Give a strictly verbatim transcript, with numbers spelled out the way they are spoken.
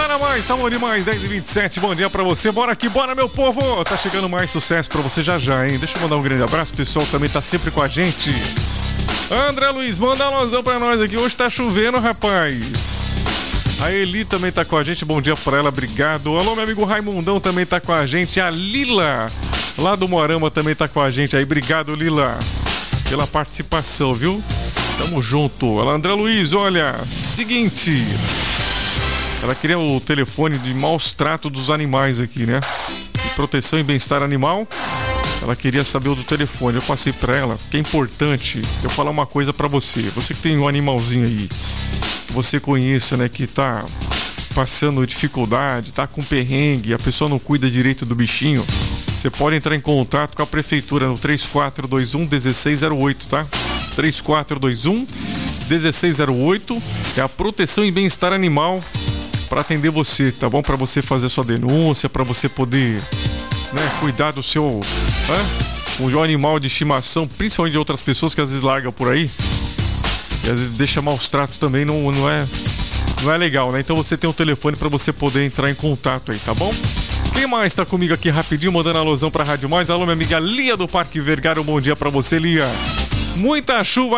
Bora mais, tá bom demais, dez e vinte e sete, bom dia pra você, bora aqui, bora meu povo, tá chegando mais sucesso pra você já já, hein, deixa eu mandar um grande abraço, o pessoal também tá sempre com a gente. André Luiz, manda um alôzão pra nós aqui, hoje tá chovendo, rapaz. A Eli também tá com a gente, bom dia pra ela, obrigado. Alô, meu amigo Raimundão também tá com a gente, a Lila, lá do Moarama também tá com a gente aí, obrigado Lila, pela participação, viu? Tamo junto. Ela, André Luiz, olha, seguinte... Ela queria o telefone de maus trato dos animais aqui, né? De proteção e bem-estar animal. Ela queria saber o do telefone. Eu passei pra ela, que é importante eu falar uma coisa pra você. Você que tem um animalzinho aí, que você conheça, né? Que tá passando dificuldade, tá com perrengue, a pessoa não cuida direito do bichinho. Você pode entrar em contato com a prefeitura no três quatro dois um, um seis zero oito, tá? três quatro dois um, um seis zero oito. É a proteção e bem-estar animal para atender você, tá bom? Para você fazer sua denúncia, para você poder, né, cuidar do seu, né, um animal de estimação, principalmente de outras pessoas que às vezes largam por aí e às vezes deixa maus tratos também, não, não é não é legal, né? Então você tem um telefone para você poder entrar em contato aí, tá bom? Quem mais tá comigo aqui rapidinho, mandando alusão pra Rádio Mais? Alô, minha amiga Lia do Parque Vergara, um bom dia para você, Lia. Muita chuva